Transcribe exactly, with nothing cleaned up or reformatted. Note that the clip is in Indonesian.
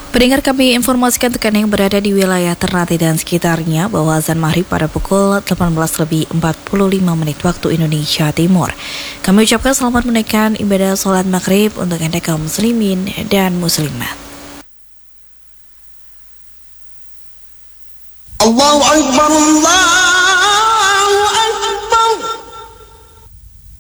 Pendengar, kami informasikan untuk Anda yang berada di wilayah Ternate dan sekitarnya bahwa azan maghrib pada pukul delapan belas lebih empat puluh lima menit waktu Indonesia Timur. Kami ucapkan selamat menunaikan ibadah sholat maghrib untuk Anda kaum muslimin dan muslimat. Allahu Akbar, Allah.